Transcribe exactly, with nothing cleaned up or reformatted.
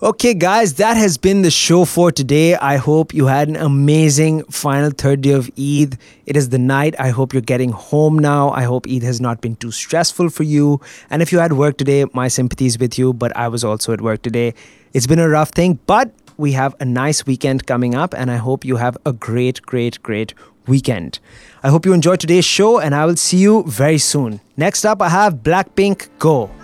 Okay, guys, that has been the show for today. I hope you had an amazing final third day of Eid. It is the night. I hope you're getting home now. I hope Eid has not been too stressful for you. And if you had work today, my sympathies with you, but I was also at work today. It's been a rough thing, but we have a nice weekend coming up, and I hope you have a great, great, great weekend. I hope you enjoyed today's show, and I will see you very soon. Next up, I have Blackpink Go.